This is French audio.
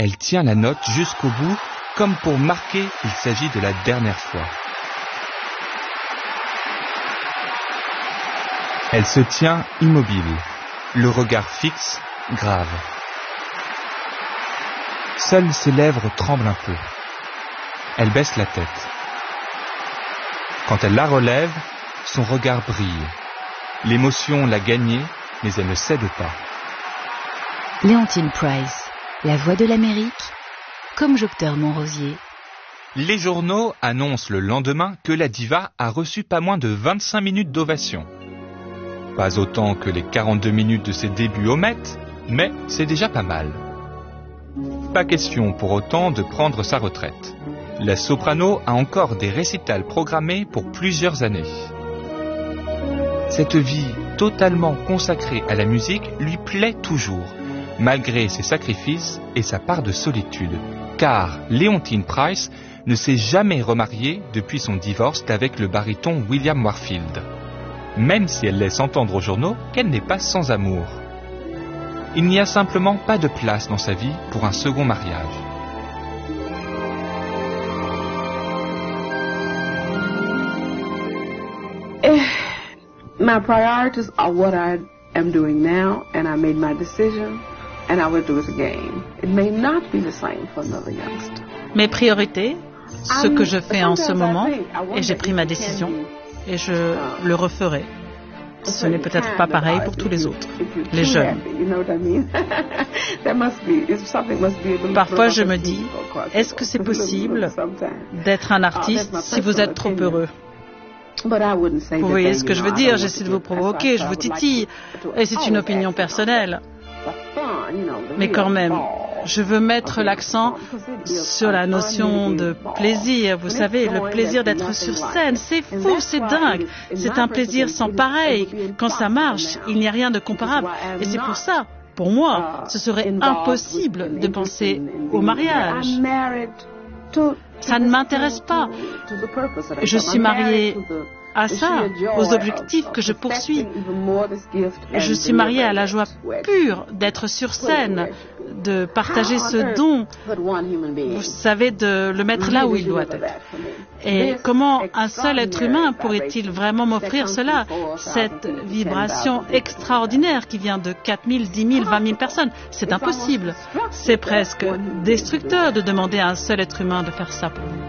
Elle tient la note jusqu'au bout, comme pour marquer qu'il s'agit de la dernière fois. Elle se tient immobile, le regard fixe, grave. Seules ses lèvres tremblent un peu. Elle baisse la tête. Quand elle la relève, son regard brille. L'émotion l'a gagnée, mais elle ne cède pas. Leontyne Price, la voix de l'Amérique, comme Jocteur Montrosier. Les journaux annoncent le lendemain que la diva a reçu pas moins de 25 minutes d'ovation. Pas autant que les 42 minutes de ses débuts au Met, mais c'est déjà pas mal. Pas question pour autant de prendre sa retraite. La soprano a encore des récitals programmés pour plusieurs années. Cette vie totalement consacrée à la musique lui plaît toujours, malgré ses sacrifices et sa part de solitude, car Leontyne Price ne s'est jamais remariée depuis son divorce avec le baryton William Warfield, même si elle laisse entendre aux journaux qu'elle n'est pas sans amour. Il n'y a simplement pas de place dans sa vie pour un second mariage. My priorities are what I am doing now, and I made my decision, and I will do it again. It may not be the same for another youngster. Mes priorités, ce que je fais en ce moment, et j'ai pris ma décision, et je le referai. Ce n'est peut-être pas pareil pour tous les autres, les jeunes. Parfois je me dis, est-ce que c'est possible d'être un artiste si vous êtes trop heureux ? Vous voyez ce que je veux dire, j'essaie de vous provoquer, je vous titille, et c'est une opinion personnelle. Mais quand même, je veux mettre l'accent sur la notion de plaisir. Vous savez, le plaisir d'être sur scène, c'est fou, c'est dingue. C'est un plaisir sans pareil. Quand ça marche, il n'y a rien de comparable. Et c'est pour ça, pour moi, ce serait impossible de penser au mariage. Ça ne m'intéresse pas. Je suis mariée à ça, aux objectifs que je poursuis. Je suis mariée à la joie pure d'être sur scène, de partager ce don, vous savez, de le mettre là où il doit être. Et comment un seul être humain pourrait-il vraiment m'offrir cela, cette vibration extraordinaire qui vient de 4 000, 10 000, 20 000 personnes? C'est impossible. C'est presque destructeur de demander à un seul être humain de faire ça pour vous.